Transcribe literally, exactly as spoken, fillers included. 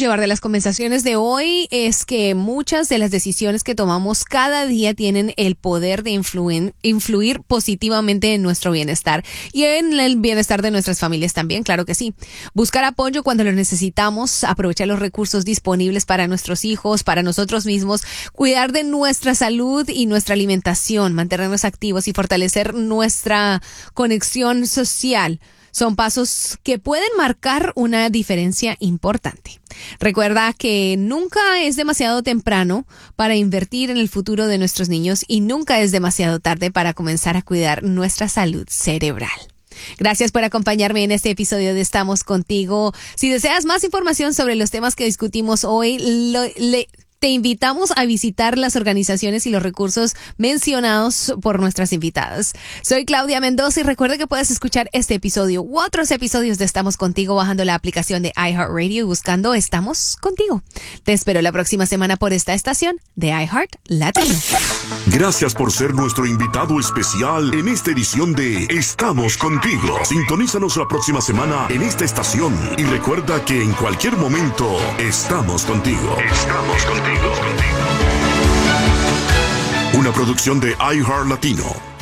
llevar de las conversaciones de hoy es que muchas de las decisiones que tomamos cada día tienen el poder de influir, influir positivamente en nuestro bienestar y en el bienestar de nuestras familias también, claro que sí. Buscar apoyo cuando lo necesitamos, aprovechar los recursos disponibles para nuestros hijos, para nosotros mismos, cuidar de nuestra salud y nuestra alimentación, mantenernos activos y fortalecer nuestra conexión social. Son pasos que pueden marcar una diferencia importante. Recuerda que nunca es demasiado temprano para invertir en el futuro de nuestros niños y nunca es demasiado tarde para comenzar a cuidar nuestra salud cerebral. Gracias por acompañarme en este episodio de Estamos Contigo. Si deseas más información sobre los temas que discutimos hoy, lo, le... Te invitamos a visitar las organizaciones y los recursos mencionados por nuestras invitadas. Soy Claudia Mendoza y recuerda que puedes escuchar este episodio u otros episodios de Estamos Contigo bajando la aplicación de iHeartRadio y buscando Estamos Contigo. Te espero la próxima semana por esta estación de iHeart Latino. Gracias por ser nuestro invitado especial en esta edición de Estamos Contigo. Sintonízanos la próxima semana en esta estación y recuerda que en cualquier momento estamos contigo. Estamos contigo. Una producción de iHeart Latino.